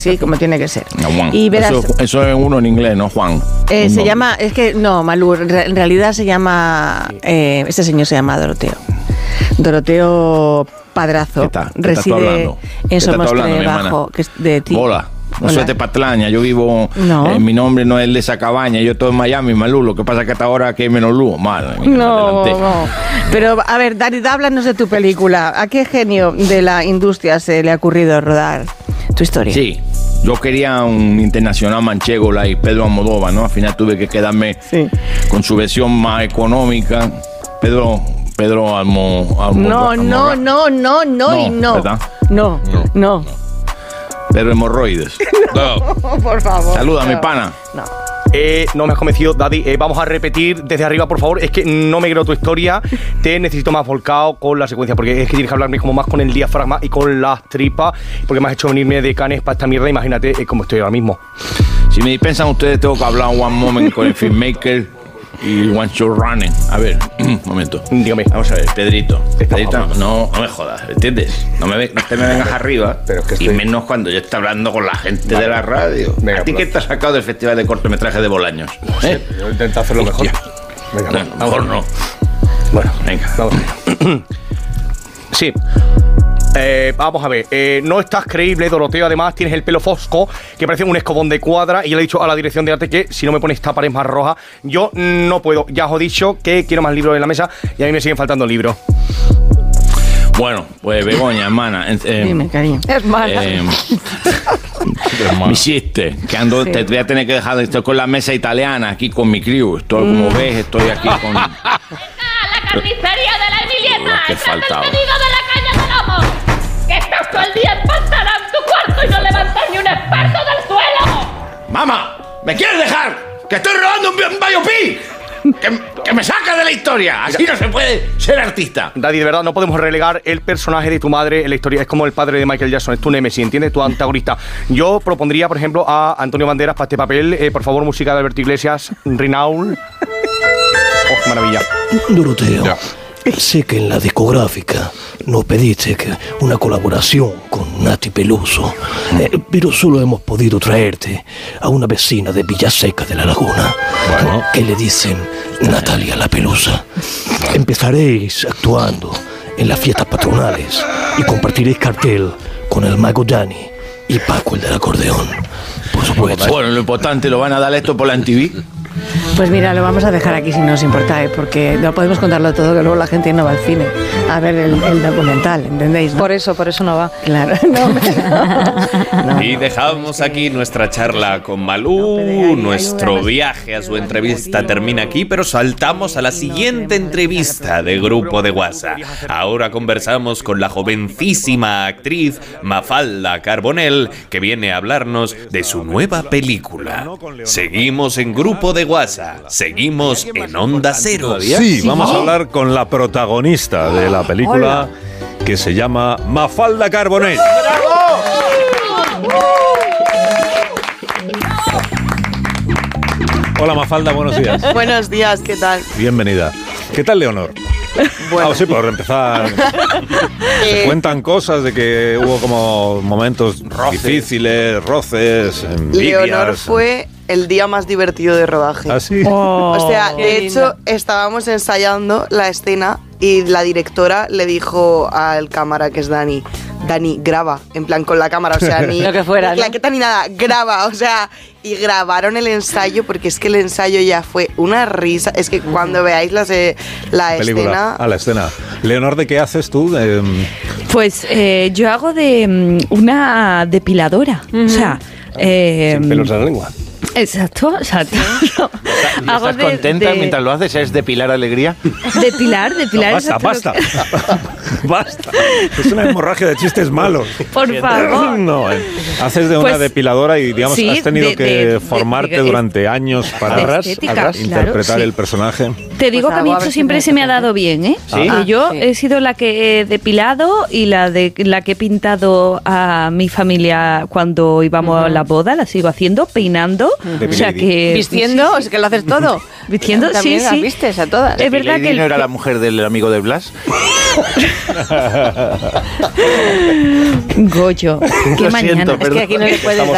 Sí, como tiene que ser. No, Juan. Y verás, eso es uno en inglés, ¿no, Juan? Se llama, es que no, Malú, en realidad se llama, este señor se llama Doroteo. Doroteo Padrazo. Reside en Somostre Bajo, que es de ti. Hola. No soy de Patlaña, yo vivo, mi nombre no es el de esa cabaña, yo estoy en Miami, Malú, lo que pasa es que hasta ahora aquí hay menos luz, mal. No. Pero, a ver, Dani, háblanos de tu película. ¿A qué genio de la industria se le ha ocurrido rodar tu historia? Sí, yo quería un internacional manchego, like Pedro Almodóvar, ¿no? Al final tuve que quedarme con su versión más económica, Pedro Almodóvar. No. Pedro Hemorroides. No, por favor. Saluda, mi pana. No me has convencido, Daddy. Vamos a repetir desde arriba, por favor. Es que no me creo tu historia. Te necesito más volcado con la secuencia, porque es que tienes que hablarme como más con el diafragma y con las tripas, porque me has hecho venirme de Cannes para esta mierda. Imagínate cómo estoy ahora mismo. Si me dispensan ustedes, tengo que hablar one moment con el filmmaker y one show running. A ver, un momento. Dígame. Vamos a ver, Pedrito, no me jodas, ¿entiendes? No te me vengas arriba, pero es que y menos cuando yo estoy hablando con la gente de la radio. Venga, ¿a ti qué te has sacado del Festival de Cortometraje de Bolaños? No sé, yo intento hacerlo mejor. Venga, mejor no. Bueno, venga, vamos. Sí. Vamos a ver, no estás creíble, Doroteo. Además tienes el pelo fosco que parece un escobón de cuadra. Y yo le he dicho a la dirección de arte que si no me pones esta pared más roja, yo no puedo. Ya os he dicho que quiero más libros en la mesa y a mí me siguen faltando libros. Bueno, pues Begoña, hermana. Dime, cariño. Hermana. Mi chiste, que ando, te voy a tener que dejar, estoy con la mesa italiana aquí con mi crew. Estoy, como ves, estoy aquí con... La carnicería de la Emilieta, que el faltaba. pedido de la caña de lomo. Que estás todo el día empantanado en tu cuarto y no levantas ni un experto del suelo. ¡Mamá! ¿Me quieres dejar? ¡Que estoy robando un biopic! ¡Que me saca de la historia! Así no se puede ser artista. Daddy, de verdad, no podemos relegar el personaje de tu madre en la historia. Es como el padre de Michael Jackson, es tu némesis, ¿entiendes? Tu antagonista. Yo propondría, por ejemplo, a Antonio Banderas para este papel. Por favor, música de Alberto Iglesias, Rinaul. ¡Oh, qué maravilla! Doroteo, sé que en la discográfica nos pediste una colaboración con Nati Peluso, pero solo hemos podido traerte a una vecina de Villaseca de la Laguna, que le dicen Natalia la Pelusa. Empezaréis actuando en las fiestas patronales y compartiréis cartel con el mago Dani y Paco el del acordeón, por supuesto. Bueno, lo importante, ¿lo van a dar esto por la MTV? Pues mira, lo vamos a dejar aquí si no os importa, porque no podemos contarlo todo, que luego la gente no va al cine a ver el documental, ¿entendéis? ¿No? Por eso no va. Claro. Y dejamos aquí nuestra charla con Malú. Nuestro viaje a su entrevista termina aquí, pero saltamos a la siguiente entrevista de Grupo de WhatsApp. Ahora conversamos con la jovencísima actriz Mafalda Carbonell, que viene a hablarnos de su nueva película. Seguimos en Grupo de WhatsApp, seguimos en Onda Cero. Sí, vamos a hablar con la protagonista de la película, que se llama Mafalda Carbonell. Hola Mafalda, buenos días. Buenos días, ¿qué tal? Bienvenida. ¿Qué tal, Leonor? Bueno. Sí, por empezar. Se cuentan cosas de que hubo como momentos difíciles, roces, envidias. Leonor fue el día más divertido de rodaje. ¿Ah, sí? O sea, de hecho, estábamos ensayando la escena y la directora le dijo al cámara, que es Dani, graba, en plan con la cámara, o sea, ni lo que fuera, ¿no? claqueta ni nada, graba, o sea, y grabaron el ensayo, porque es que el ensayo ya fue una risa. Es que cuando veáis la escena... La escena. Leonor, ¿de qué haces tú? Pues yo hago de una depiladora, o sea... sin pelos en la lengua. Exacto. ¿Estás contenta mientras lo haces? ¿Es depilar alegría? Depilar. No, basta. Es una hemorragia de chistes malos. Por favor. No, haces de una depiladora y, digamos, sí, has tenido que formarte durante años para interpretar el personaje. Te digo que a mí esto siempre se me ha dado bien, ¿eh? ¿Sí? Yo he sido la que he depilado y la que he pintado a mi familia cuando íbamos a la boda, la sigo haciendo, peinando. O sea que... ¿Vistiendo? Es que lo haces todo. ¿Vistiendo? Sí. Las vistes a todas. Es verdad que... ¿No era la mujer del amigo de Blas? Goyo. Qué Lo mañana. siento, Es que aquí no le puedes dar.